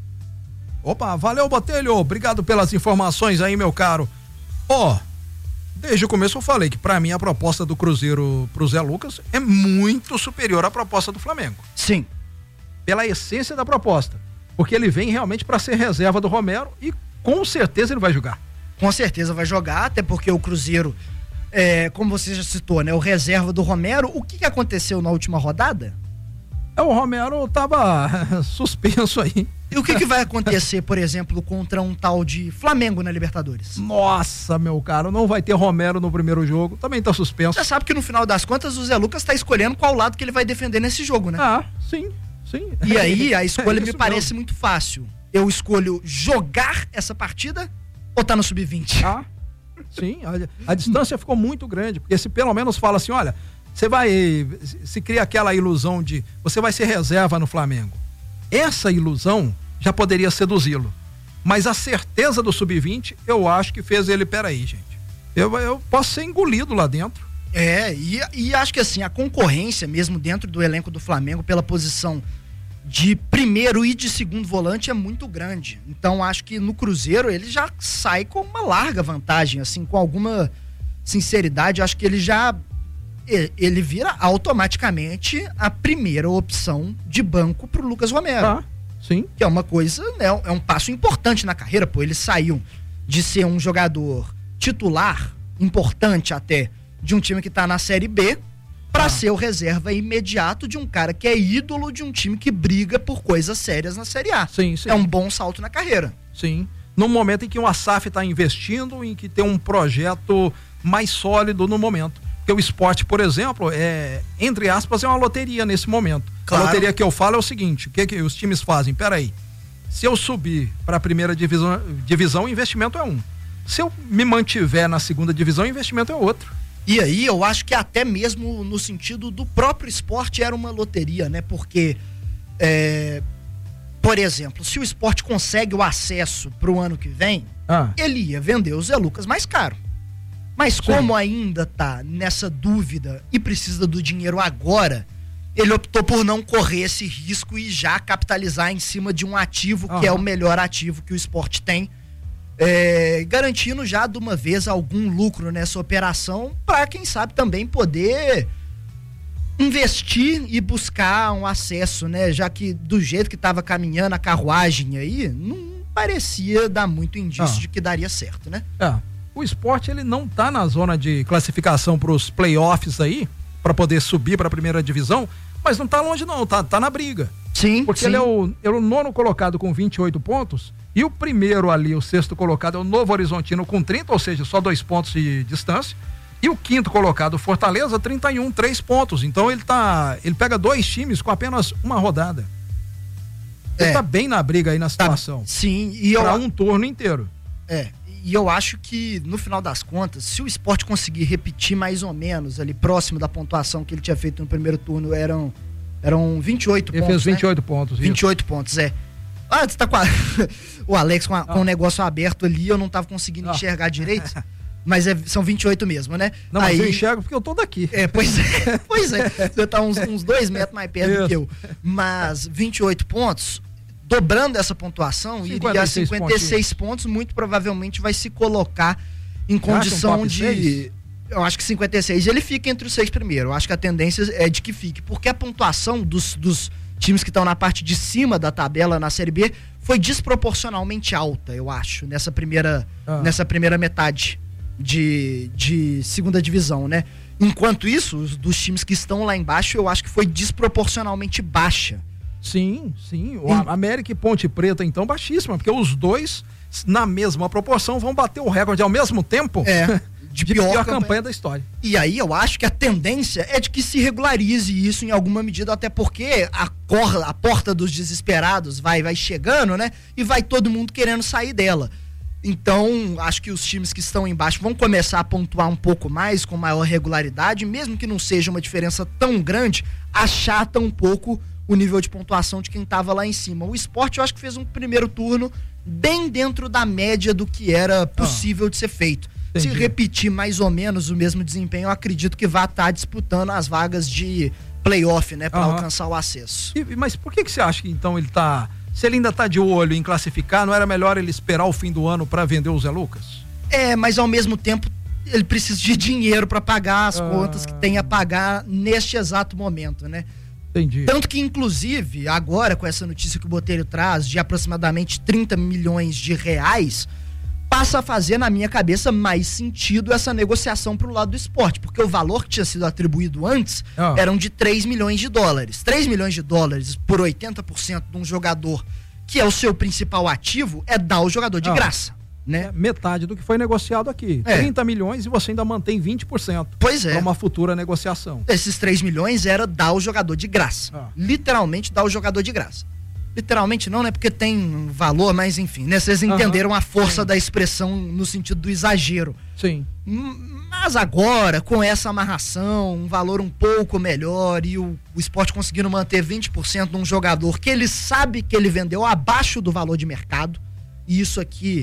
Opa, valeu, Botelho. Obrigado pelas informações aí, meu caro. Ó, oh, desde o começo eu falei que pra mim a proposta do Cruzeiro pro Zé Lucas é muito superior à proposta do Flamengo. Sim. Pela essência da proposta. Porque ele vem realmente para ser reserva do Romero e com certeza ele vai jogar. Com certeza vai jogar, até porque o Cruzeiro, é, como você já citou, né, o reserva do Romero. O que, que aconteceu na última rodada? É, o Romero tava suspenso aí. E o que, que vai acontecer, por exemplo, contra um tal de Flamengo na Libertadores? Nossa, meu caro, não vai ter Romero no primeiro jogo, também tá suspenso. Você sabe que no final das contas o Zé Lucas tá escolhendo qual lado que ele vai defender nesse jogo, né? Ah, sim, sim. E aí a escolha é me parece mesmo. Muito fácil. Eu escolho jogar essa partida ou tá no sub vinte? Ah, sim, a, a distância ficou muito grande, porque se pelo menos fala assim, olha, você vai, se cria aquela ilusão de, você vai ser reserva no Flamengo. Essa ilusão já poderia seduzi-lo, mas a certeza do sub vinte, eu acho que fez ele, peraí, gente, eu, eu posso ser engolido lá dentro. É, e, e acho que assim, a concorrência mesmo dentro do elenco do Flamengo pela posição de primeiro e de segundo volante é muito grande. Então acho que no Cruzeiro ele já sai com uma larga vantagem, assim, com alguma sinceridade, acho que ele já ele vira automaticamente a primeira opção de banco pro Lucas Romero. Ah, sim. Que é uma coisa, né, é um passo importante na carreira, pô, ele saiu de ser um jogador titular, importante até, de um time que tá na Série B, pra ah. ser o reserva imediato de um cara que é ídolo de um time que briga por coisas sérias na Série A. Sim, sim. É um bom salto na carreira. Sim. No momento em que o A S A F tá investindo, em que tem um projeto mais sólido no momento. Porque o esporte, por exemplo, é, entre aspas, é uma loteria nesse momento. Claro. A loteria que eu falo é o seguinte, o que, que os times fazem? Peraí, se eu subir para a primeira divisão, divisão, o investimento é um. Se eu me mantiver na segunda divisão, o investimento é outro. E aí eu acho que até mesmo no sentido do próprio esporte era uma loteria, né? Porque é, Por exemplo, se o Sport consegue o acesso pro ano que vem, ah. ele ia vender o Zé Lucas mais caro. Mas Sim. como ainda tá nessa dúvida e precisa do dinheiro agora, ele optou por não correr esse risco e já capitalizar em cima de um ativo ah. que é o melhor ativo que o Sport tem, é, garantindo já de uma vez algum lucro nessa operação para quem sabe também poder investir e buscar um acesso, né? Já que do jeito que estava caminhando a carruagem aí, não parecia dar muito indício ah. de que daria certo, né? É. O Sport, ele não tá na zona de classificação para os playoffs aí, para poder subir para a primeira divisão, mas não tá longe não, tá, tá na briga. Sim, Porque sim. ele é o, é o nono colocado com vinte e oito pontos e o primeiro ali, o sexto colocado é o Novo Horizontino com trinta, ou seja, só dois pontos de distância. E o quinto colocado, Fortaleza, trinta e um, três pontos. Então ele tá. Ele pega dois times com apenas uma rodada. Ele é. tá bem na briga aí na situação. Tá, sim, e eu. Pra um turno inteiro. É. E eu acho que, no final das contas, se o Sport conseguir repetir mais ou menos ali próximo da pontuação que ele tinha feito no primeiro turno, eram, eram vinte e oito ele pontos. Ele fez vinte e oito né? pontos. vinte e oito isso. pontos, é. Ah, você tá com a... o Alex com, a, ah. com o negócio aberto ali, eu não tava conseguindo ah. enxergar direito. Mas é, são vinte e oito mesmo, né? Não, Aí, mas eu enxergo porque eu tô daqui. É, pois é. Pois é. Você tá uns, uns dois metros mais perto Isso. do que eu. Mas vinte e oito pontos, dobrando essa pontuação, iria a cinquenta e seis pontos, muito provavelmente vai se colocar em condição um de... seis? Eu acho que cinquenta e seis ele fica entre os seis primeiros. Eu acho que a tendência é de que fique. Porque a pontuação dos, dos times que estão na parte de cima da tabela na Série B foi desproporcionalmente alta, eu acho, nessa primeira, ah. nessa primeira metade. De, de segunda divisão, né? Enquanto isso, os, dos times que estão lá embaixo, eu acho que foi desproporcionalmente baixa. Sim, sim. O hum. América e Ponte Preta, então, baixíssima, porque os dois, na mesma proporção, vão bater o recorde ao mesmo tempo. É. De, de pior, pior campanha. campanha da história. E aí eu acho que a tendência é de que se regularize isso em alguma medida, até porque a, cor, a porta dos desesperados vai, vai chegando, né? E vai todo mundo querendo sair dela. Então, acho que os times que estão embaixo vão começar a pontuar um pouco mais, com maior regularidade, mesmo que não seja uma diferença tão grande, achata um pouco o nível de pontuação de quem estava lá em cima. O Sport, eu acho que fez um primeiro turno bem dentro da média do que era possível ah, de ser feito. Entendi. Se repetir mais ou menos o mesmo desempenho, eu acredito que vai estar disputando as vagas de playoff, né, para uhum. alcançar o acesso. E, mas por que que você acha que então ele tá... Se ele ainda tá de olho em classificar, não era melhor ele esperar o fim do ano para vender o Zé Lucas? É, mas ao mesmo tempo ele precisa de dinheiro para pagar as ah. contas que tem a pagar neste exato momento, né? Entendi. Tanto que, inclusive, agora com essa notícia que o Botelho traz de aproximadamente trinta milhões de reais, passa a fazer na minha cabeça mais sentido essa negociação pro lado do esporte, porque o valor que tinha sido atribuído antes ah. eram de três milhões de dólares. três milhões de dólares por oitenta por cento de um jogador que é o seu principal ativo é dar o jogador de ah. graça, né? É metade do que foi negociado aqui. É. trinta milhões e você ainda mantém vinte por cento. Pois é. Para uma futura negociação. Esses três milhões era dar o jogador de graça. Ah. Literalmente dar o jogador de graça. Literalmente não, né? Porque tem valor, mas enfim, né? Vocês entenderam uhum. a força Sim. da expressão no sentido do exagero. Sim. Mas agora, com essa amarração, um valor um pouco melhor e o, o Sport conseguindo manter vinte por cento de um jogador que ele sabe que ele vendeu abaixo do valor de mercado, e isso aqui,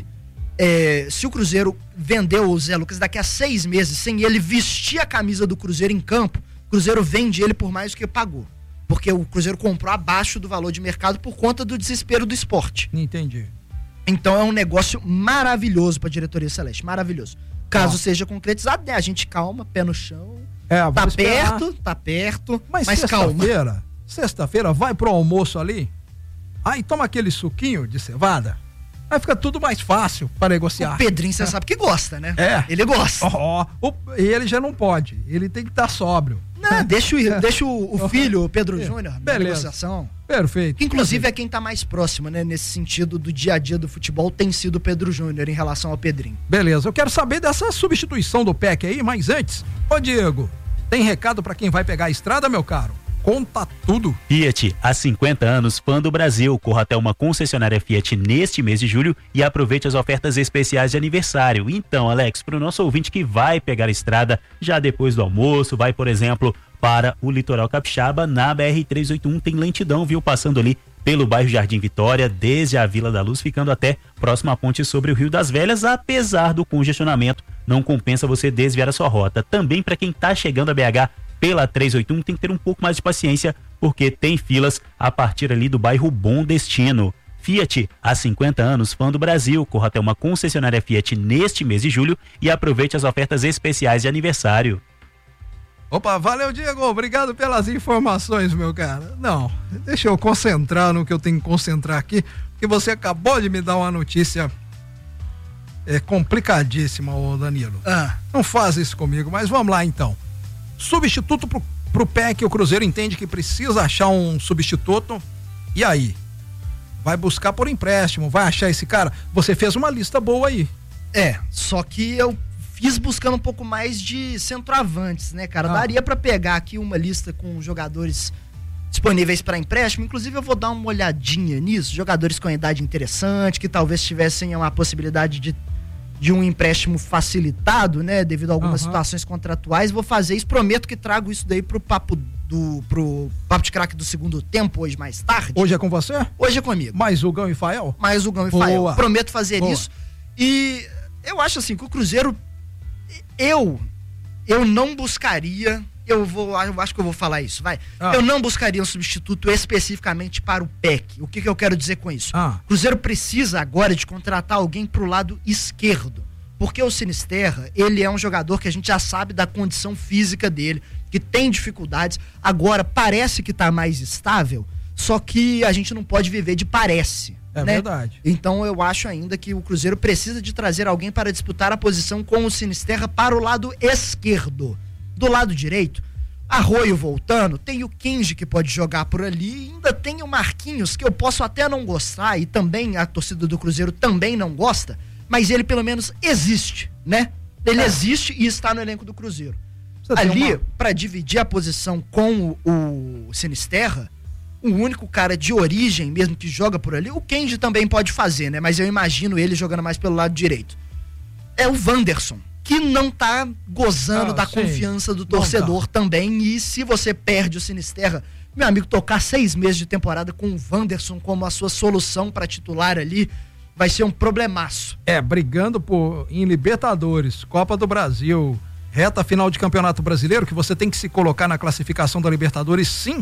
é, se o Cruzeiro vendeu o Zé Lucas daqui a seis meses sem ele vestir a camisa do Cruzeiro em campo, o Cruzeiro vende ele por mais do que pagou. Porque o Cruzeiro comprou abaixo do valor de mercado por conta do desespero do esporte. Entendi. Então é um negócio maravilhoso para a diretoria celeste, maravilhoso. Caso ah. seja concretizado, né? A gente calma, pé no chão. É, tá esperar. perto, tá perto, mas, mas calma. Sexta-feira, sexta-feira vai pro almoço ali, aí toma aquele suquinho de cevada, aí fica tudo mais fácil para negociar. O Pedrinho, você é. sabe que gosta, né? É. Ele gosta. Oh, oh, e ele já não pode, ele tem que estar sóbrio. Não, deixa o, deixa o, o filho, o Pedro Júnior, na Beleza. negociação. Perfeito. Que inclusive Perfeito. é quem tá mais próximo, né? Nesse sentido do dia a dia do futebol, tem sido o Pedro Júnior em relação ao Pedrinho. Beleza, eu quero saber dessa substituição do P E C aí, mas antes, ô Diego, tem recado pra quem vai pegar a estrada, meu caro? Conta tudo. Fiat, há cinquenta anos, fã do Brasil. Corra até uma concessionária Fiat neste mês de julho e aproveite as ofertas especiais de aniversário. Então, Alex, para o nosso ouvinte que vai pegar a estrada já depois do almoço, vai, por exemplo, para o Litoral Capixaba, na B R trezentos e oitenta e um, tem lentidão, viu? Passando ali pelo bairro Jardim Vitória, desde a Vila da Luz, ficando até próximo à ponte sobre o Rio das Velhas. Apesar do congestionamento, não compensa você desviar a sua rota. Também para quem está chegando a B H pela trezentos e oitenta e um, tem que ter um pouco mais de paciência, porque tem filas a partir ali do bairro Bom Destino. Fiat, há cinquenta anos, fã do Brasil. Corra até uma concessionária Fiat neste mês de julho e aproveite as ofertas especiais de aniversário. Opa, valeu, Diego, obrigado pelas informações, meu cara. Não, deixa eu concentrar no que eu tenho que concentrar aqui, porque você acabou de me dar uma notícia é, complicadíssima, ô Danilo. Ah. Não faz isso comigo, mas vamos lá então. Substituto pro, pro P E C, o Cruzeiro entende que precisa achar um substituto, e aí? Vai buscar por empréstimo, vai achar esse cara? Você fez uma lista boa aí. É, só que eu fiz buscando um pouco mais de centroavantes, né, cara? Ah. Daria pra pegar aqui uma lista com jogadores disponíveis para empréstimo. Inclusive eu vou dar uma olhadinha nisso. Jogadores com idade interessante, que talvez tivessem uma possibilidade de, de um empréstimo facilitado, né? Devido a algumas uhum. situações contratuais. Vou fazer isso, prometo que trago isso daí pro papo do pro Papo de Craque do segundo tempo, hoje mais tarde. Hoje é com você? Hoje é comigo. Mais o Gão e Fael? Mais o Gão e Boa. Fael. Prometo fazer Boa. isso. E eu acho assim, que o Cruzeiro, eu, eu não buscaria, eu vou, eu acho que eu vou falar isso, vai. Ah. Eu não buscaria um substituto especificamente para o P E C. O que, que eu quero dizer com isso? Ah. O Cruzeiro precisa agora de contratar alguém pro lado esquerdo. Porque o Sinisterra, ele é um jogador que a gente já sabe da condição física dele, que tem dificuldades. Agora, parece que tá mais estável, só que a gente não pode viver de parece. É, né? Verdade. Então eu acho ainda que o Cruzeiro precisa de trazer alguém para disputar a posição com o Sinisterra para o lado esquerdo. Do lado direito, Arroio voltando, tem o Kenji que pode jogar por ali, e ainda tem o Marquinhos, que eu posso até não gostar, e também a torcida do Cruzeiro também não gosta, mas ele pelo menos existe, né? Ele é. existe e está no elenco do Cruzeiro. Você ali, uma... para dividir a posição com o, o Sinisterra, o único cara de origem mesmo que joga por ali, o Kenji também pode fazer, né? Mas eu imagino ele jogando mais pelo lado direito. É o Wanderson, que não tá gozando ah, da sim. confiança do torcedor tá. também. E se você perde o Sinisterra, meu amigo, tocar seis meses de temporada com o Wanderson como a sua solução para titular ali, vai ser um problemaço. É, brigando por, em Libertadores, Copa do Brasil, reta final de Campeonato Brasileiro, que você tem que se colocar na classificação da Libertadores, sim,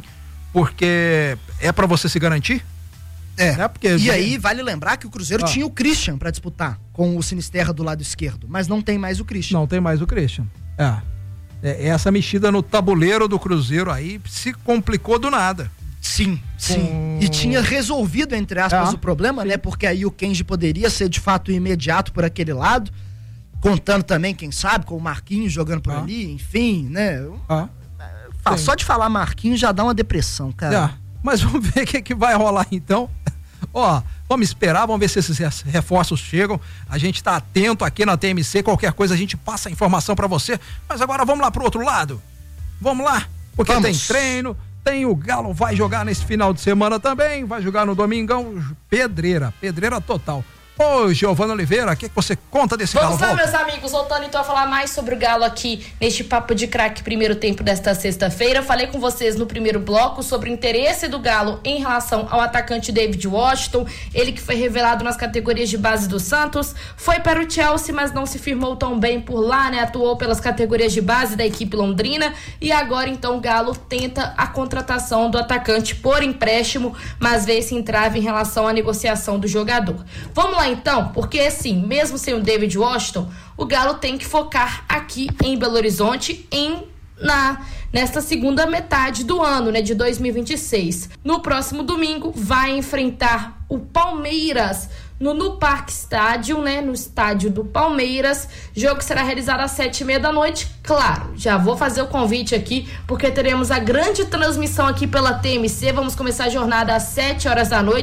porque é pra você se garantir. É, né? Porque e de... aí vale lembrar que o Cruzeiro ah. tinha o Christian pra disputar com o Sinisterra do lado esquerdo, mas não tem mais o Christian. Não tem mais o Christian. É. é essa mexida no tabuleiro do Cruzeiro aí se complicou do nada. Sim, sim. Com... E tinha resolvido, entre aspas, é. o problema, sim. né? Porque aí o Kenji poderia ser de fato imediato por aquele lado, contando também, quem sabe, com o Marquinhos jogando por ah. ali, enfim, né? Ah. Ah, só de falar Marquinhos já dá uma depressão, cara. É. Mas vamos ver o que, que vai rolar então. Ó, vamos esperar, vamos ver se esses reforços chegam. A gente tá atento aqui na T M C, qualquer coisa a gente passa a informação pra você. Mas agora vamos lá pro outro lado. Vamos lá, porque vamos. Tem treino, tem o Galo, vai jogar nesse final de semana também, vai jogar no domingão, pedreira, pedreira total. Ô, Giovana Oliveira, o que, que você conta desse Vamos Galo? Vamos lá, meus amigos, voltando então a falar mais sobre o Galo aqui neste Papo de Craque primeiro tempo desta sexta-feira. Falei com vocês no primeiro bloco sobre o interesse do Galo em relação ao atacante David Washington, ele que foi revelado nas categorias de base do Santos, foi para o Chelsea, mas não se firmou tão bem por lá, né? Atuou pelas categorias de base da equipe londrina e agora então o Galo tenta a contratação do atacante por empréstimo, mas vê esse entrave em relação à negociação do jogador. Vamos lá então, porque assim, mesmo sem o David Washington, o Galo tem que focar aqui em Belo Horizonte em na nesta segunda metade do ano, né, de dois mil e vinte e seis. No próximo domingo vai enfrentar o Palmeiras no, no Parque Estádio, né, no estádio do Palmeiras. Jogo que será realizado às sete e meia da noite. Claro, já vou fazer o convite aqui, porque teremos a grande transmissão aqui pela T M C. Vamos começar a jornada às sete horas da noite.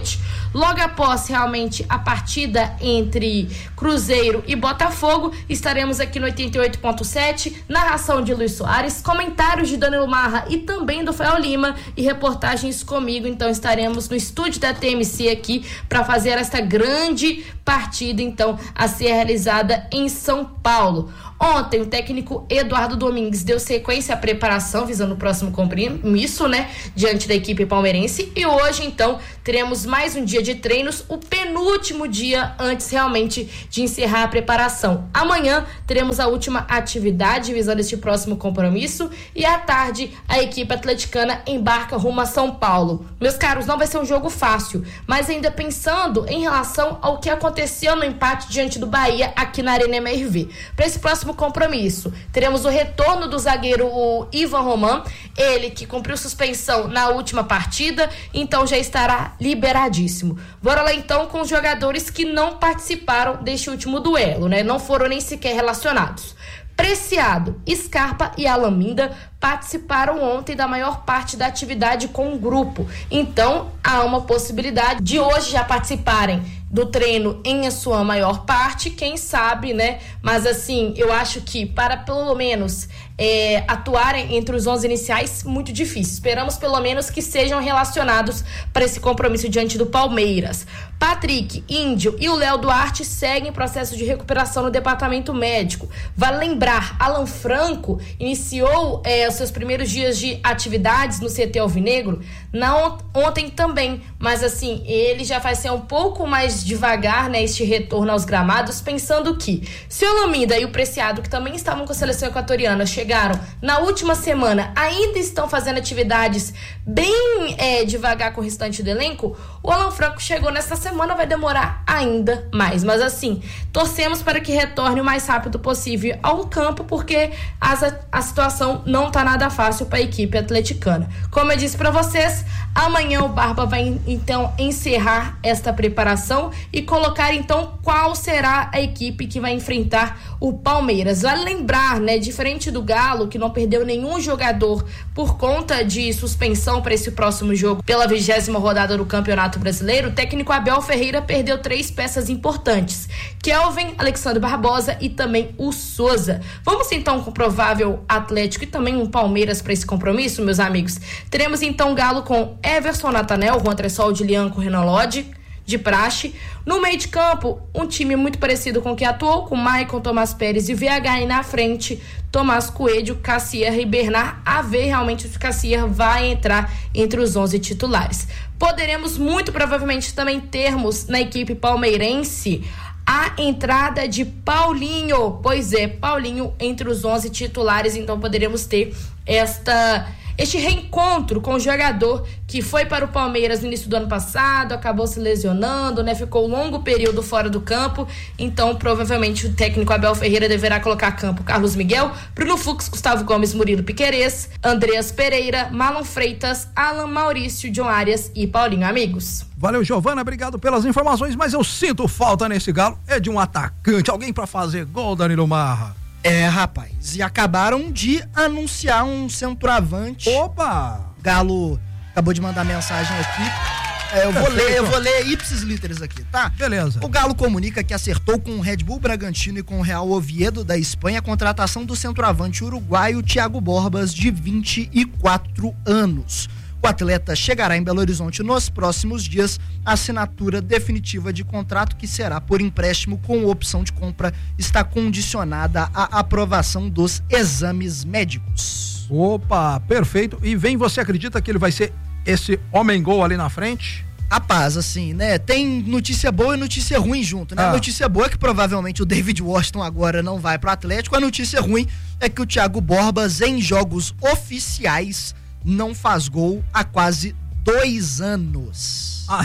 Logo após realmente a partida entre Cruzeiro e Botafogo, estaremos aqui no oitenta e oito ponto sete, narração de Luiz Soares, comentários de Danilo Marra e também do Fael Lima e reportagens comigo. Então estaremos no estúdio da T M C aqui para fazer essa grande partida então a ser realizada em São Paulo. Ontem o técnico Eduardo Domingues deu sequência à preparação visando o próximo compromisso, né, diante da equipe palmeirense, e hoje então teremos mais um dia de treinos, o penúltimo dia antes realmente de encerrar a preparação. Amanhã teremos a última atividade visando este próximo compromisso e à tarde a equipe atleticana embarca rumo a São Paulo. Meus caros, não vai ser um jogo fácil, mas ainda pensando em relação ao que aconteceu no empate diante do Bahia aqui na Arena M R V. Para esse próximo compromisso, teremos o retorno do zagueiro o Ivan Roman, ele que cumpriu suspensão na última partida, então já estará liberadíssimo. Bora lá então com os jogadores que não participaram deste último duelo, né? Não foram nem sequer relacionados. Preciado, Scarpa e Alaminda participaram ontem da maior parte da atividade com o grupo. Então, há uma possibilidade de hoje já participarem do treino em a sua maior parte, quem sabe, né? Mas assim, eu acho que para pelo menos é, atuarem entre os onze iniciais, muito difícil. Esperamos pelo menos que sejam relacionados para esse compromisso diante do Palmeiras. Patrick, Índio e o Léo Duarte seguem em processo de recuperação no departamento médico. Vale lembrar, Alan Franco iniciou é, os seus primeiros dias de atividades no C T Alvinegro na, ontem também, mas assim, ele já vai ser um pouco mais devagar, né, este retorno aos gramados, pensando que se o Alaminda e o Preciado, que também estavam com a seleção equatoriana, chegaram na última semana, ainda estão fazendo atividades bem é, devagar com o restante do elenco, o Alan Franco chegou nessa semana, vai demorar ainda mais, mas assim, torcemos para que retorne o mais rápido possível ao campo, porque as, a situação não tá nada fácil para a equipe atleticana. Como eu disse para vocês, amanhã o Barba vai então encerrar esta preparação e colocar então qual será a equipe que vai enfrentar o Palmeiras. Vale lembrar, né, diferente do Galo, que não perdeu nenhum jogador por conta de suspensão para esse próximo jogo pela vigésima rodada do Campeonato Brasileiro, o técnico Abel Ferreira perdeu três peças importantes: Kelvin, Alexandre Barbosa e também o Souza. Vamos então com o provável Atlético e também um Palmeiras para esse compromisso, meus amigos. Teremos então Galo com Everson, Natanel, Juan Tressol, Dilian com Renan Lodge, de praxe. No meio de campo, um time muito parecido com o que atuou, com Maicon, Tomás Pérez e V H, e na frente, Tomás Coelho, Cassier e Bernard. A ver realmente se o Cassier vai entrar entre os onze titulares. Poderemos muito provavelmente também termos na equipe palmeirense a entrada de Paulinho, pois é, Paulinho entre os onze titulares, então poderemos ter esta... este reencontro com o jogador que foi para o Palmeiras no início do ano passado, acabou se lesionando, né? Ficou um longo período fora do campo, então provavelmente o técnico Abel Ferreira deverá colocar a campo Carlos Miguel, Bruno Fux, Gustavo Gomes, Murilo Piquerez, Andreas Pereira, Marlon Freitas, Alan Maurício, John Arias e Paulinho. Amigos, valeu, Giovana, obrigado pelas informações, mas eu sinto falta nesse Galo, é de um atacante, alguém para fazer gol, Danilo Marra. É, rapaz, e acabaram de anunciar um centroavante. Opa! Galo acabou de mandar mensagem aqui. É, eu vou ler, eu vou ler ipsis literis aqui, tá? Beleza. O Galo comunica que acertou com o Red Bull Bragantino e com o Real Oviedo da Espanha a contratação do centroavante uruguaio Thiago Borbas, de vinte e quatro anos. O atleta chegará em Belo Horizonte nos próximos dias. A assinatura definitiva de contrato, que será por empréstimo com opção de compra, está condicionada à aprovação dos exames médicos. Opa, perfeito. E vem, você acredita que ele vai ser esse homem-gol ali na frente? Rapaz, assim, né, tem notícia boa e notícia ruim junto, né? Ah. A notícia boa é que provavelmente o David Washington agora não vai pro Atlético. A notícia ruim é que o Thiago Borbas, em jogos oficiais, não faz gol há quase dois anos. Ah,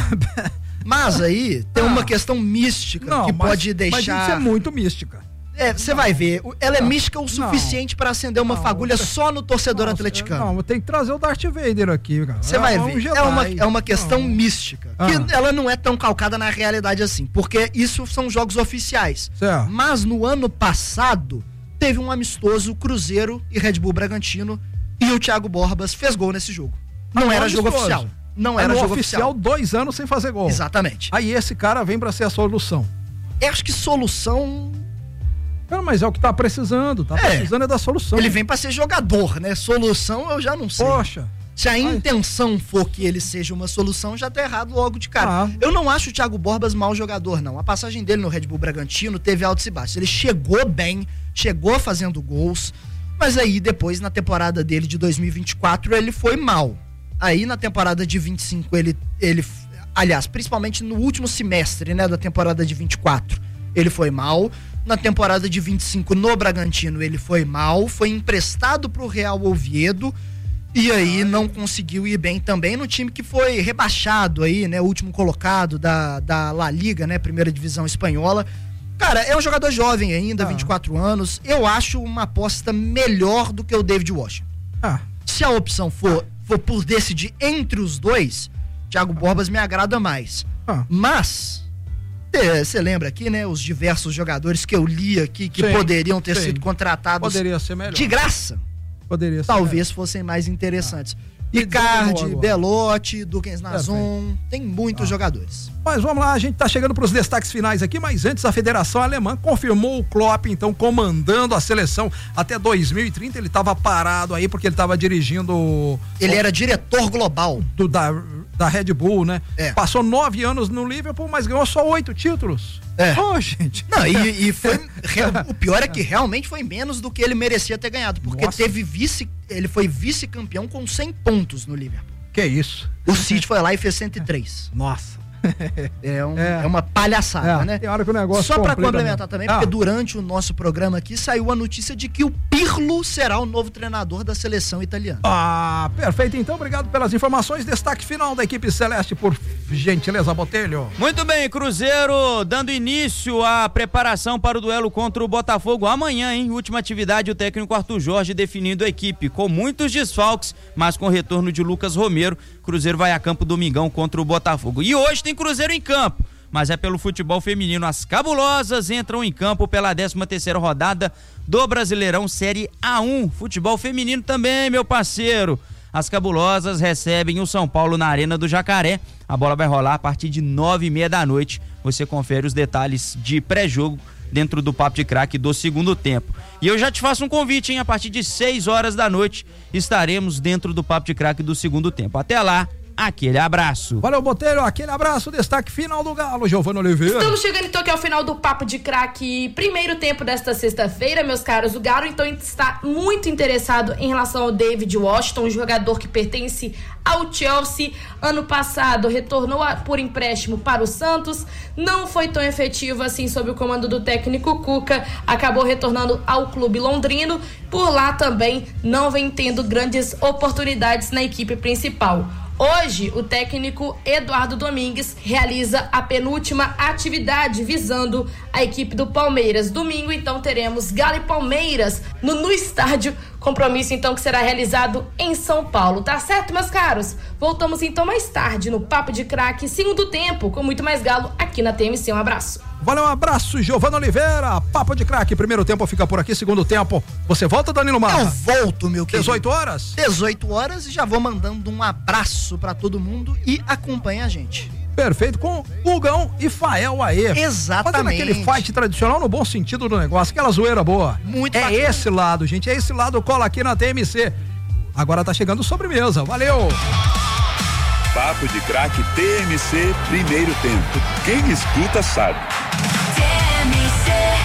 mas aí tem ah, uma questão mística não, que mas, pode deixar... Mas isso é muito mística. É, você vai ver, ela é não, mística o suficiente para acender uma não, fagulha só no torcedor não, atleticano. Não, tem que trazer o Darth Vader aqui, cara. Você vai ver, é uma, é uma questão não. mística, ah. que ela não é tão calcada na realidade assim, porque isso são jogos oficiais. Certo. Mas no ano passado, teve um amistoso Cruzeiro e Red Bull Bragantino, e o Thiago Borbas fez gol nesse jogo. Não ah, era jogo oficial. não era no jogo oficial, oficial. dois anos sem fazer gol. Exatamente. Aí esse cara vem pra ser a solução. Eu acho que solução... Não, mas é o que tá precisando, tá É. precisando é da solução. Ele vem pra ser jogador, né? Solução eu já não sei. Poxa. Se a Ai. intenção for que ele seja uma solução, já tá errado logo de cara. Ah. Eu não acho o Thiago Borbas mau jogador, não. A passagem dele no Red Bull Bragantino teve altos e baixos. Ele chegou bem, chegou fazendo gols, mas aí depois, na temporada dele de dois mil e vinte e quatro, ele foi mal. Aí na temporada de vinte e cinco, ele, ele aliás, principalmente no último semestre, né, da temporada de vinte e quatro, ele foi mal. Na temporada de vinte e cinco, no Bragantino, ele foi mal, foi emprestado pro Real Oviedo e aí não conseguiu ir bem também no time que foi rebaixado aí, né, o último colocado da, da La Liga, né, primeira divisão espanhola. Cara, é um jogador jovem ainda, ah. vinte e quatro anos, eu acho uma aposta melhor do que o David Washington. Ah. Se a opção for, for por decidir entre os dois, Thiago Borbas me agrada mais. Ah. Mas... Você lembra aqui, né? Os diversos jogadores que eu li aqui que Sim, poderiam ter sim. sido contratados Poderia ser melhor. de graça. Poderia ser Talvez fossem mais interessantes. Ah. Icardi, Belotti, Dukens Nazon, tem muitos Ah. jogadores. Mas vamos lá, a gente tá chegando pros destaques finais aqui, mas antes a Federação Alemã confirmou o Klopp, então, comandando a seleção até dois mil e trinta. Ele tava parado aí porque ele tava dirigindo... Ele era diretor global. Do, da, da Red Bull, né? É. Passou nove anos no Liverpool, mas ganhou só oito títulos. É. Oh, gente. Não, e, e foi... o pior é que realmente foi menos do que ele merecia ter ganhado, porque Nossa. teve vice... Ele foi vice-campeão com cem pontos no Liverpool. Que isso? O City foi lá e fez cento e três. Nossa. É, um, É. é uma palhaçada, É, né? tem hora que o negócio Só pra complica complementar mesmo. também, Ah. porque durante o nosso programa aqui saiu a notícia de que o Pirlo será o novo treinador da seleção italiana. Ah, perfeito. Então, obrigado pelas informações. Destaque final da equipe celeste, por gentileza, Botelho. Muito bem, Cruzeiro dando início à preparação para o duelo contra o Botafogo amanhã, hein? Última atividade, o técnico Arthur Jorge definindo a equipe com muitos desfalques, mas com o retorno de Lucas Romero. Cruzeiro vai a campo domingão contra o Botafogo. E hoje tem Cruzeiro em campo, mas é pelo futebol feminino. As cabulosas entram em campo pela décima terceira rodada do Brasileirão Série A um. Futebol feminino também, meu parceiro. As cabulosas recebem o São Paulo na Arena do Jacaré. A bola vai rolar a partir de nove e meia da noite. Você confere os detalhes de pré-jogo dentro do Papo de Craque do segundo tempo. E eu já te faço um convite, hein? A partir de seis horas da noite estaremos dentro do Papo de Craque do segundo tempo. Até lá, aquele abraço. Valeu, Botelho, aquele abraço, destaque final do Galo, Giovana Oliveira. Estamos chegando então aqui ao final do Papo de Craque, primeiro tempo desta sexta-feira, meus caros. O Galo então está muito interessado em relação ao David Washington, um jogador que pertence ao Chelsea. Ano passado retornou a, por empréstimo para o Santos, não foi tão efetivo assim sob o comando do técnico Cuca, acabou retornando ao clube londrino. Por lá também não vem tendo grandes oportunidades na equipe principal. Hoje, o técnico Eduardo Domingues realiza a penúltima atividade visando a equipe do Palmeiras. Domingo, então, teremos Galo e Palmeiras no, no estádio. Compromisso, então, que será realizado em São Paulo. Tá certo, meus caros? Voltamos, então, mais tarde no Papo de Craque, segundo tempo, com muito mais Galo aqui na T M C. Um abraço. Valeu, um abraço, Giovana Oliveira. Papo de Craque, primeiro tempo fica por aqui, segundo tempo. Você volta, Danilo Marra? Eu volto, meu querido. dezoito horas? dezoito horas e já vou mandando um abraço pra todo mundo e acompanha a gente. Perfeito, com Hugão e Fael Aê. Exatamente. Fazendo aquele fight tradicional no bom sentido do negócio, aquela zoeira boa. Muito É bacana. esse lado, gente, é esse lado, cola aqui na T M C. Agora tá chegando sobremesa, valeu! Papo de Craque T M C, primeiro tempo. Quem escuta sabe. T M C.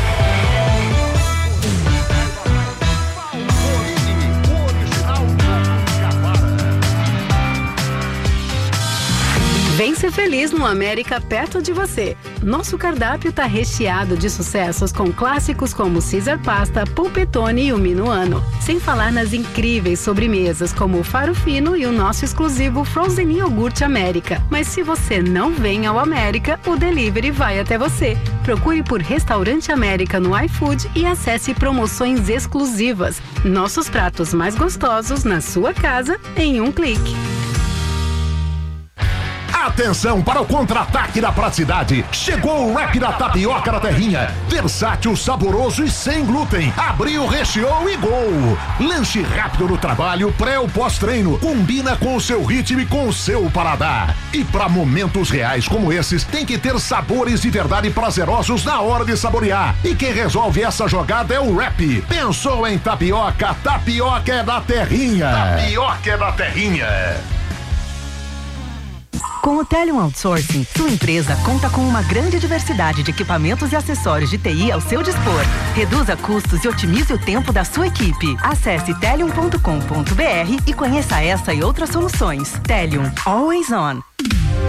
Vem ser feliz no América perto de você. Nosso cardápio tá recheado de sucessos com clássicos como Caesar Pasta, Polpettone e o Minuano. Sem falar nas incríveis sobremesas como o Faro Fino e o nosso exclusivo Frozen Iogurte América. Mas se você não vem ao América, o delivery vai até você. Procure por Restaurante América no iFood e acesse promoções exclusivas. Nossos pratos mais gostosos na sua casa em um clique. Atenção para o contra-ataque da praticidade. Chegou o wrap da tapioca da terrinha. Versátil, saboroso e sem glúten. Abriu, recheou e gol. Lanche rápido no trabalho, pré ou pós-treino. Combina com o seu ritmo e com o seu paladar. E para momentos reais como esses, tem que ter sabores de verdade prazerosos na hora de saborear. E quem resolve essa jogada é o wrap. Pensou em tapioca? Tapioca é da terrinha. Tapioca é da terrinha. Com o Telium Outsourcing, sua empresa conta com uma grande diversidade de equipamentos e acessórios de T I ao seu dispor. Reduza custos e otimize o tempo da sua equipe. Acesse telium ponto com ponto br e conheça essa e outras soluções. Telium, always on.